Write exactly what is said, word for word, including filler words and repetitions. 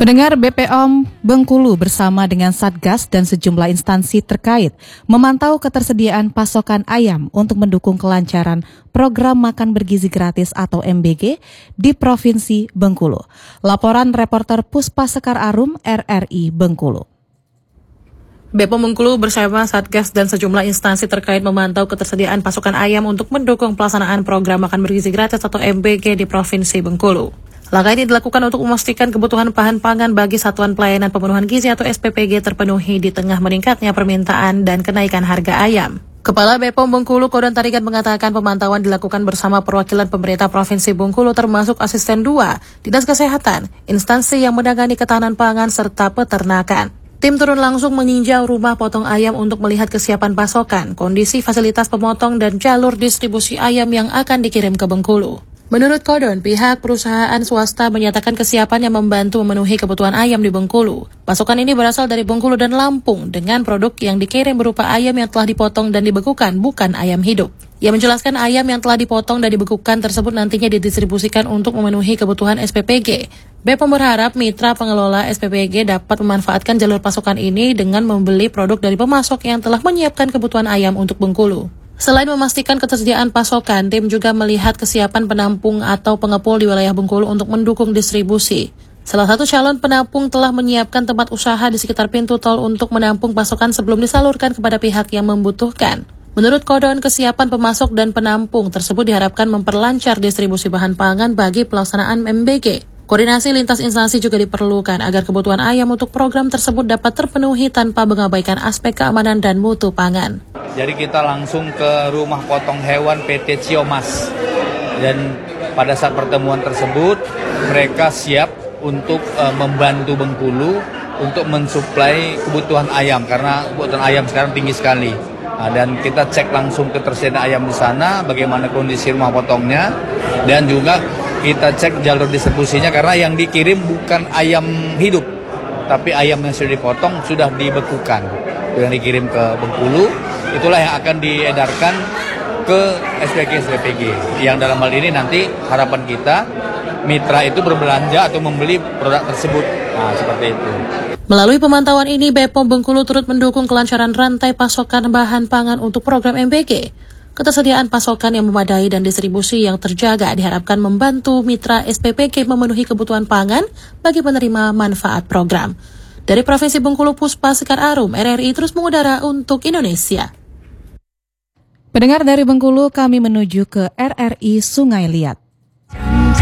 Pendengar, B P O M Bengkulu bersama dengan Satgas dan sejumlah instansi terkait memantau ketersediaan pasokan ayam untuk mendukung kelancaran program makan bergizi gratis atau M B G di Provinsi Bengkulu. Laporan reporter Puspa Sekar Arum R R I Bengkulu. B P O M Bengkulu bersama Satgas dan sejumlah instansi terkait memantau ketersediaan pasokan ayam untuk mendukung pelaksanaan program makan bergizi gratis atau M B G di Provinsi Bengkulu. Langkah ini dilakukan untuk memastikan kebutuhan bahan pangan bagi Satuan Pelayanan Pemenuhan Gizi atau S P P G terpenuhi di tengah meningkatnya permintaan dan kenaikan harga ayam. Kepala B P O M Bengkulu Kodan Tarigan mengatakan pemantauan dilakukan bersama perwakilan pemerintah Provinsi Bengkulu termasuk Asisten dua, Dinas Kesehatan, instansi yang menangani ketahanan pangan serta peternakan. Tim turun langsung meninjau rumah potong ayam untuk melihat kesiapan pasokan, kondisi fasilitas pemotong dan jalur distribusi ayam yang akan dikirim ke Bengkulu. Menurut Kodon, pihak perusahaan swasta menyatakan kesiapannya membantu memenuhi kebutuhan ayam di Bengkulu. Pasokan ini berasal dari Bengkulu dan Lampung dengan produk yang dikirim berupa ayam yang telah dipotong dan dibekukan, bukan ayam hidup. Ia menjelaskan ayam yang telah dipotong dan dibekukan tersebut nantinya didistribusikan untuk memenuhi kebutuhan S P P G. B P O M berharap mitra pengelola S P P G dapat memanfaatkan jalur pasokan ini dengan membeli produk dari pemasok yang telah menyiapkan kebutuhan ayam untuk Bengkulu. Selain memastikan ketersediaan pasokan, tim juga melihat kesiapan penampung atau pengepul di wilayah Bengkulu untuk mendukung distribusi. Salah satu calon penampung telah menyiapkan tempat usaha di sekitar pintu tol untuk menampung pasokan sebelum disalurkan kepada pihak yang membutuhkan. Menurut Kodon, kesiapan pemasok dan penampung tersebut diharapkan memperlancar distribusi bahan pangan bagi pelaksanaan M B G. Koordinasi lintas instansi juga diperlukan agar kebutuhan ayam untuk program tersebut dapat terpenuhi tanpa mengabaikan aspek keamanan dan mutu pangan. Jadi kita langsung ke rumah potong hewan P T Ciomas, dan pada saat pertemuan tersebut mereka siap untuk uh, membantu Bengkulu untuk mensuplai kebutuhan ayam karena kebutuhan ayam sekarang tinggi sekali. Nah, dan kita cek langsung ketersediaan ayam di sana, bagaimana kondisi rumah potongnya, dan juga kita cek jalur distribusinya karena yang dikirim bukan ayam hidup, tapi ayam yang sudah dipotong sudah dibekukan, yang dikirim ke Bengkulu. Itulah yang akan diedarkan ke S P G S P P G, yang dalam hal ini nanti harapan kita mitra itu berbelanja atau membeli produk tersebut. Nah, seperti itu. Melalui pemantauan ini, B P O M Bengkulu turut mendukung kelancaran rantai pasokan bahan pangan untuk program M B G. Ketersediaan pasokan yang memadai dan distribusi yang terjaga diharapkan membantu mitra S P P G memenuhi kebutuhan pangan bagi penerima manfaat program. Dari Provinsi Bengkulu, Puspa Sekar Arum, R R I terus mengudara untuk Indonesia. Pendengar, dari Bengkulu kami menuju ke R R I Sungai Liat.